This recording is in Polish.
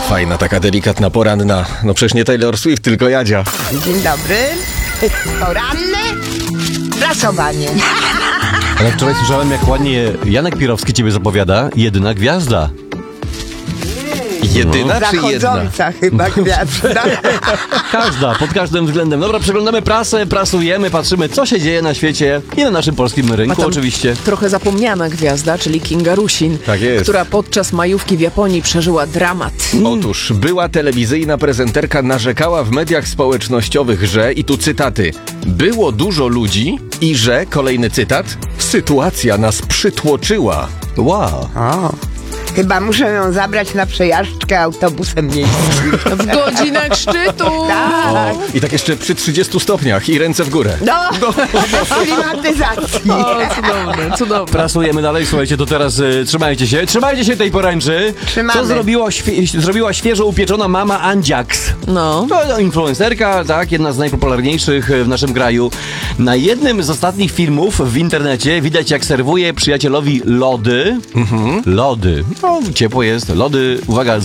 fajna, taka delikatna, poranna. No przecież nie Taylor Swift, tylko Jadzia. Dzień dobry. Poranne prasowanie. Ale wczoraj słyszałem, jak ładnie Janek Pirowski ciebie zapowiada. Jedyna gwiazda. Jedyna czy jedna? Zachodząca chyba gwiazda. Każda, pod każdym względem. Dobra, przeglądamy prasę, prasujemy, patrzymy, co się dzieje na świecie i na naszym polskim rynku tam oczywiście. Trochę zapomniana gwiazda, czyli Kinga Rusin, Tak jest. która podczas majówki w Japonii przeżyła dramat. Otóż była telewizyjna prezenterka narzekała w mediach społecznościowych, że, i tu cytaty, było dużo ludzi i że, kolejny cytat, sytuacja nas przytłoczyła. Wow. Chyba muszę ją zabrać na przejażdżkę autobusem miejskim. W godzinach szczytu! Tak. I tak jeszcze przy 30 stopniach i ręce w górę. No, bez klimatyzacji. O, cudowne, cudowne. Prasujemy dalej, słuchajcie, to teraz trzymajcie się tej poręczy. Trzymamy. Co zrobiła świeżo upieczona mama Andziaks. No. To influencerka, tak, jedna z najpopularniejszych w naszym kraju. Na jednym z ostatnich filmów w internecie widać, jak serwuje przyjacielowi lody. Lody. No, ciepło jest. Lody, uwaga,